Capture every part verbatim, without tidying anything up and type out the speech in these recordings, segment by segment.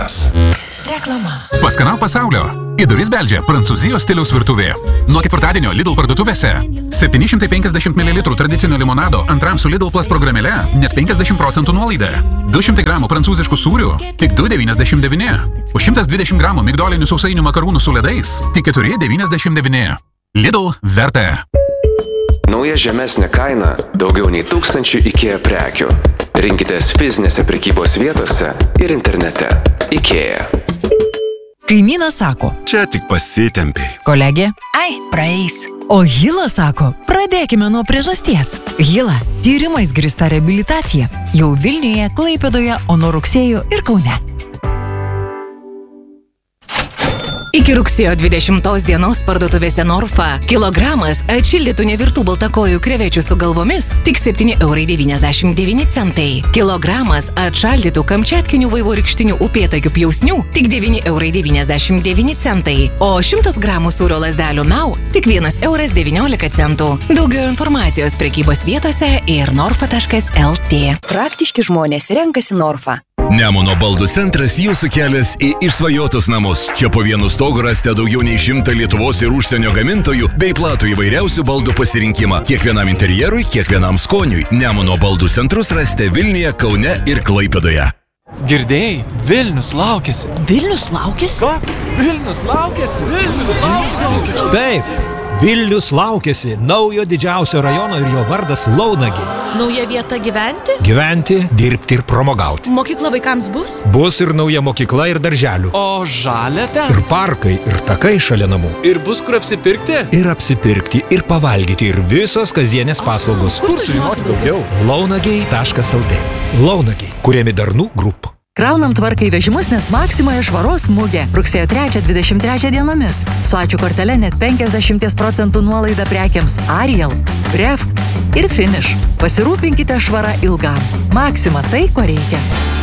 Hitas. Reklama. Paskanau pasaulio. Į duris beldžia Prancūzijos stiliaus virtuvė. Nuo ketvirtadienio Lidl parduotuvėse. septyni šimtai penkiasdešimt mililitrų tradicinio limonado antram su Lidl Plus programėle net penkiasdešimt procentų nuolaida. du šimtai gramų prancūziškų sūrių tik du devyniasdešimt devyni. Už šimtas dvidešimt gramų migdolinių sausainių makarūnų su ledais tik keturi devyniasdešimt devyni. Lidl verta. Nauja žemesnė kaina daugiau nei tūkstančių IKEA prekių. Rinkitės fizinėse prekybos vietose ir internete. IKEA. Kaimynas sako, Čia tik pasitempiai. kolegė, Ai, praeis. o Hila sako, pradėkime nuo priežasties. Hila – tyrimais grįsta reabilitacija. Jau Vilniuje, Klaipėdoje, o nuo rugsėjo ir Kaune. Iki rugsėjo dvidešimtos dienos parduotuvėse Norfa kilogramas atšildytų nevirtų baltakojų krevečių su galvomis tik septyni eurai devyniasdešimt devyni centai. Kilogramas atšaldytų kamčiatkinių vaivorykštinių upėtakių pjausnių tik devyni eurai devyniasdešimt devyni centai. O šimtas gramų sūrio lazdelių Mau tik vienas euras devyniolika centų. Daugiau informacijos prekybos vietose ir norfa taškas lt. Praktiški žmonės renkasi Norfa. Nemuno baldų centras jūsų kelias į išsvajotus namus. Čia po vienu stogu rasite daugiau nei šimtą Lietuvos ir užsienio gamintojų bei platų įvairiausių baldų pasirinkimą. Kiekvienam interjerui, kiekvienam skoniui. Nemuno baldų centrus rasite Vilniuje, Kaune ir Klaipėdoje. Girdėjai, Vilnius laukiasi. Vilnius laukėsi? Ką? Vilnius laukiasi. Vilnius laukiasi. Taip, Vilnius laukiasi naujo didžiausio rajono ir jo vardas Launagiai. Nauja vieta gyventi? Gyventi, dirbti ir pramogauti. Mokykla vaikams bus? Bus ir nauja mokykla ir darželių. O žalia ten? Ir parkai, ir takai šalia namų. Ir bus kur apsipirkti? Ir apsipirkti, ir pavalgyti, ir visos kasdienės paslaugos. Kur sužinoti daugiau? launagiai taškas lt. Launagiai, kuriami Darnų Group. Kraunam tvarkai vežimus, nes Maksimoje švaros mugė. Rugsėjo trečią dvidešimt trečią dienomis. Su ačiū kortele net penkiasdešimt procentų nuolaida prekiams Ariel, Ref ir Finish. Pasirūpinkite švarą ilgam. Maksima tai, ko reikia.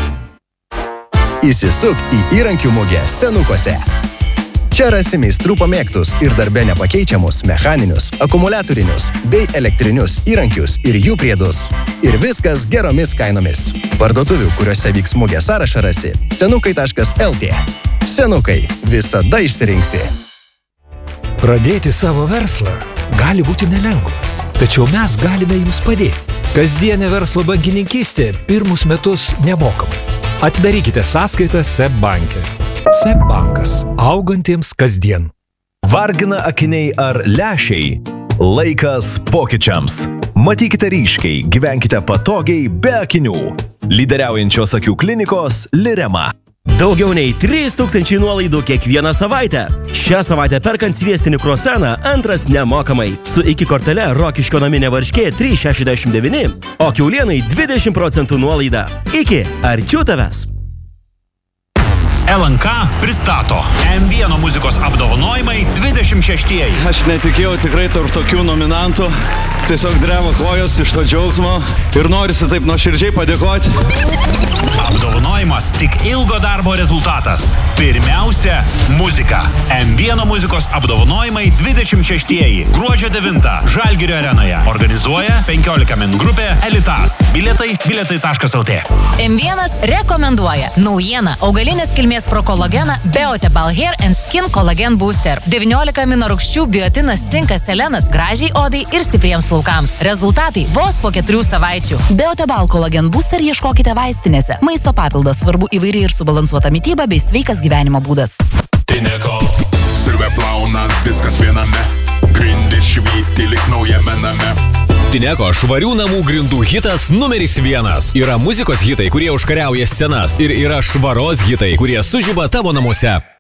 Įsisuk į įrankių mugę Senukose. Čia rasi meistrų pamėgtus ir darbe nepakeičiamus mechaninius, akumuliatorinius bei elektrinius įrankius ir jų priedus. Ir viskas geromis kainomis. Parduotuvių, kuriuose vyks mugė sąrašą rasi senukai taškas lt. Senukai visada išsirinksi. Pradėti savo verslą gali būti nelengva, tačiau mes galime jums padėti. Kasdienė verslo bankininkystė pirmus metus nemokamai. Atidarykite sąskaitą SEB banke. SEB bankas. Augantiems kasdien. Vargina akiniai ar lęšiai? Laikas pokyčiams. Matykite ryškiai, gyvenkite patogiai be akinių. Lyderiaujančios akių klinikos Lirema. Daugiau nei trys tūkstančiai nuolaidų kiekvieną savaitę. Šią savaitę perkant sviestinį kruasaną antras nemokamai. Su iki kortele Rokiškio naminė varškė trys šešiasdešimt devyni, o kiaulienai dvidešimt procentų nuolaida. Iki arčiau tavęs. L N K pristato M vienas muzikos apdovanojimai dvidešimt šeštieji. Aš netikėjau tikrai tarp tokių nominantų. Tiesiog dreba kojos iš to džiaugsmo ir norisi taip nuoširdžiai padėkoti. Apdovanojimas tik ilgo darbo rezultatas. Pirmiausia, muzika. M vienas muzikos apdovanojimai dvidešimt šeštieji. Gruodžio devintą Žalgirio arenoje. Organizuoja penkiolika min grupė Elitas. Bilietai bilietai taškas lt. M vienas rekomenduoja naujieną augalinės kilmės prokolageną Beotebal Hair and Skin Collagen Booster. devyniolika aminorūgščių, biotinas, cinkas, selenas gražiai odai ir stipriems plaukams. Rezultatai vos po keturių savaičių. Beotebal Collagen Booster ieškokite vaistinėse. Maisto papildas, svarbu įvairi ir subalansuota mityba bei sveikas gyvenimo būdas. Tineko. Sirve plauna viskas viename. Grindis švyti lik naujame name. Tineko švarių namų grindų hitas numeris vienas. Yra muzikos hitai, kurie užkariauja scenas ir yra švaros hitai, kurie sužiba tavo namuose.